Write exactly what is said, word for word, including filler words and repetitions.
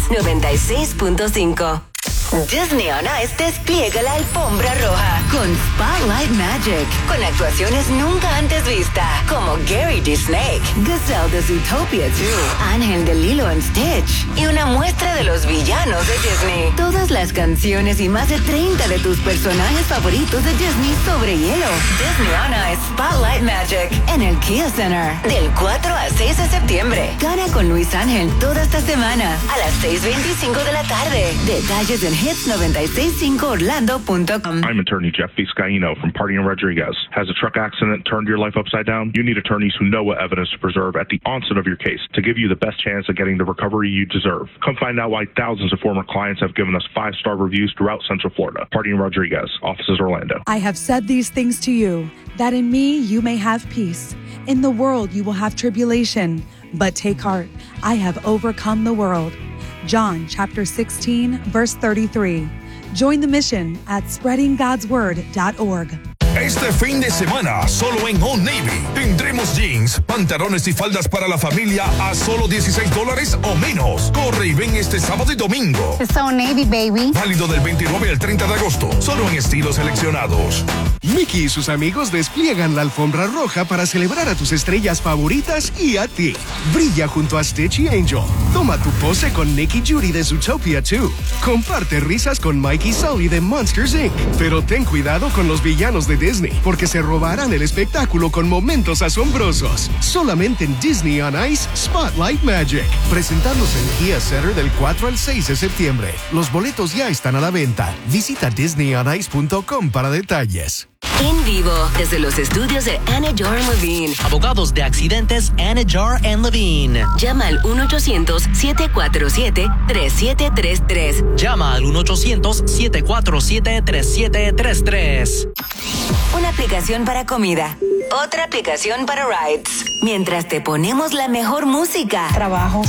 noventa y seis punto cinco. Disney on Ice despliega la alfombra roja con Spotlight Magic, con actuaciones nunca antes vistas, como Gary the Snake, Gazelle de Zootopia dos, Ángel de Lilo and Stitch y una muestra de los villanos de Disney. Todas las canciones y más de treinta de tus personajes favoritos de Disney sobre hielo. Disney on Ice Spotlight Magic en el Kia Center del cuatro al seis de septiembre. Gana con Luis Ángel toda esta semana a las seis veinticinco de la tarde. Detalles en hits noventa y seis punto cinco orlando punto com. I'm attorney Jeff Vizcaino from Party and Rodriguez. Has a truck accident turned your life upside down? You need attorneys who know what evidence to preserve at the onset of your case to give you the best chance of getting the recovery you deserve. Come find out why thousands of former clients have given us five-star reviews throughout Central Florida. Party and Rodriguez, offices Orlando. I have said these things to you, that in me you may have peace. In the world you will have tribulation, but take heart, I have overcome the world. John chapter sixteen, verse thirty-three. Join the mission at spreading god's word dot org. Este fin de semana, solo en Old Navy, tendremos jeans, pantalones y faldas para la familia a solo dieciséis dólares o menos. Corre y ven este sábado y domingo. It's Old Navy, baby. Válido del veintinueve al treinta de agosto, solo en estilos seleccionados. Mickey y sus amigos despliegan la alfombra roja para celebrar a tus estrellas favoritas y a ti. Brilla junto a Stitch y Angel. Toma tu pose con Nick y Judy de Zootopia dos. Comparte risas con Mike y Sully de Monsters incorporated. Pero ten cuidado con los villanos de Disney, porque se robarán el espectáculo con momentos asombrosos. Solamente en Disney on Ice Spotlight Magic. Presentamos en Kia Center del cuatro al seis de septiembre. Los boletos ya están a la venta. Visita disney on ice punto com para detalles. En vivo, desde los estudios de Anidjar and Levine. Abogados de accidentes Anidjar and Levine. Llama al uno ochocientos, siete cuatro siete, tres siete tres tres. Llama al uno ochocientos, siete cuatro siete, tres siete tres tres. Una aplicación para comida. Otra aplicación para rides. Mientras te ponemos la mejor música. Trabajo.